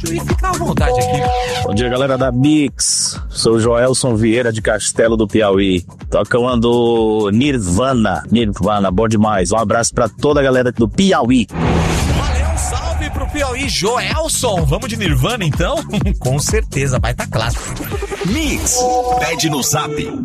dentro e fica à vontade aqui. Bom dia, galera da Mix. Sou o Joelson Vieira de Castelo do Piauí. Tocando Nirvana, bom demais. Um abraço pra toda a galera do Piauí. Valeu, salve pro Piauí, Joelson. Vamos de Nirvana então? Com certeza, vai tá clássico. Mix, pede no Zap